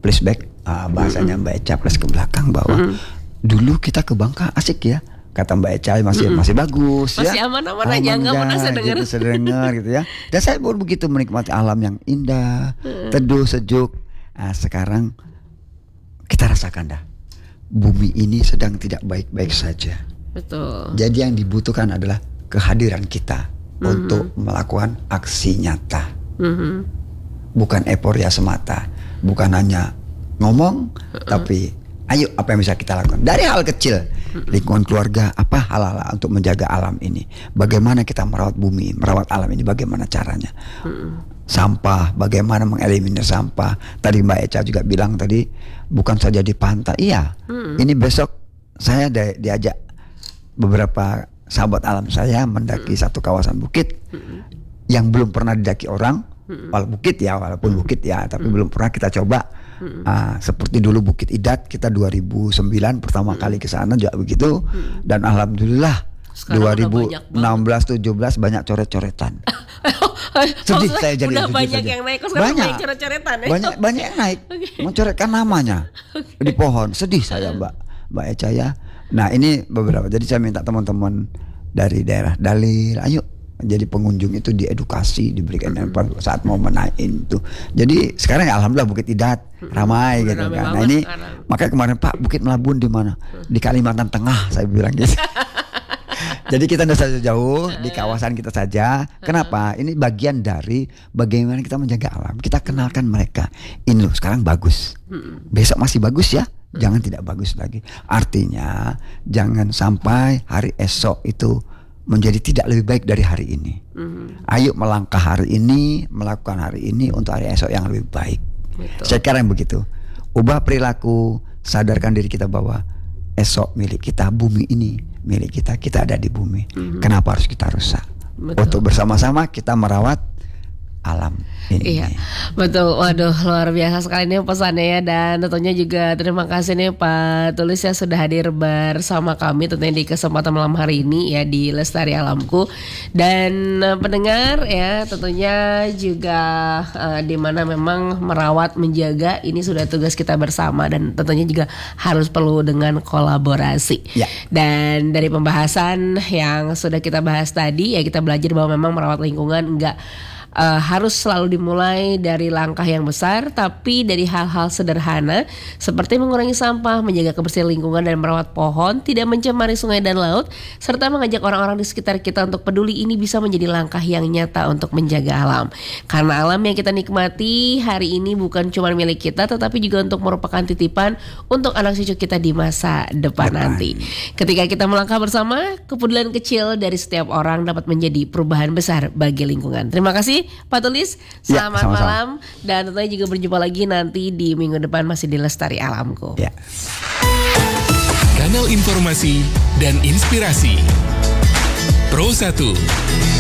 flashback, bahasanya Mbak Echa plus ke belakang bahwa dulu kita ke Bangka asik ya. Kata Mbak Echa masih bagus masih ya. aman-aman aja, nggak pernah saya dengar. Gitu, saya dengar gitu ya. Dan saya baru begitu menikmati alam yang indah, teduh, sejuk. Nah, sekarang kita rasakan dah, bumi ini sedang tidak baik-baik saja. Betul. Jadi yang dibutuhkan adalah kehadiran kita untuk melakukan aksi nyata. Bukan euforia semata, bukan hanya ngomong, tapi ayo apa yang bisa kita lakukan dari hal kecil, lingkungan keluarga, apa hal-hal untuk menjaga alam ini. Bagaimana kita merawat bumi, merawat alam ini, bagaimana caranya. Sampah, bagaimana mengeliminir sampah. Tadi Mbak Echa juga bilang tadi, bukan saja di pantai. Iya, ini besok saya diajak beberapa sahabat alam saya mendaki satu kawasan bukit yang belum pernah didaki orang. Walaupun bukit ya, tapi belum pernah kita coba. Seperti dulu Bukit Idat, kita 2009 pertama kali ke sana juga begitu, dan alhamdulillah sekarang 2016-17 banyak coret-coretan. Sedih saya jadi udah banyak saja. Yang naik, banyak coret-coretan ya? Banyak yang naik, mencoretkan namanya di pohon. Sedih saya Mbak Echa ya. Nah ini beberapa, jadi saya minta teman-teman dari daerah dalil, ayo jadi pengunjung itu diedukasi, diberikan saat mau menaikin itu. Jadi sekarang ya alhamdulillah Bukit Idat ramai gitu kan. Nah ini makanya kemarin Pak, Bukit Melabun di mana? Di Kalimantan Tengah saya bilang gitu. Jadi kita tidak saja jauh di kawasan kita saja. Kenapa? Ini bagian dari bagaimana kita menjaga alam. Kita kenalkan mereka. Ini loh sekarang bagus. Besok masih bagus ya. Jangan tidak bagus lagi. Artinya jangan sampai hari esok itu menjadi tidak lebih baik dari hari ini. Ayo melangkah hari ini, melakukan hari ini untuk hari esok yang lebih baik. Sekarang begitu. Ubah perilaku, sadarkan diri kita bahwa esok milik kita, bumi ini milik kita, kita ada di bumi. Kenapa harus kita rusak? Untuk bersama-sama kita merawat alam ini. Iya, betul. Waduh, luar biasa sekali nih pesannya ya. Dan tentunya juga terima kasih nih Pak Tulis ya sudah hadir bersama kami tentunya di kesempatan malam hari ini ya di Lestari Alamku. Dan pendengar ya tentunya juga di mana memang merawat, menjaga ini sudah tugas kita bersama, dan tentunya juga harus perlu dengan kolaborasi. Ya. Dan dari pembahasan yang sudah kita bahas tadi ya, kita belajar bahwa memang merawat lingkungan enggak harus selalu dimulai dari langkah yang besar, tapi dari hal-hal sederhana seperti mengurangi sampah, menjaga kebersihan lingkungan dan merawat pohon, tidak mencemari sungai dan laut, serta mengajak orang-orang di sekitar kita untuk peduli. Ini bisa menjadi langkah yang nyata untuk menjaga alam. Karena alam yang kita nikmati hari ini bukan cuma milik kita, tetapi juga untuk merupakan titipan untuk anak cucu kita di masa depan nanti. Ketika kita melangkah bersama, kepedulian kecil dari setiap orang dapat menjadi perubahan besar bagi lingkungan. Terima kasih Pak Tulis, selamat malam, dan tentunya juga berjumpa lagi nanti di minggu depan masih di Lestari Alamku. Kanal informasi dan inspirasi Pro 1.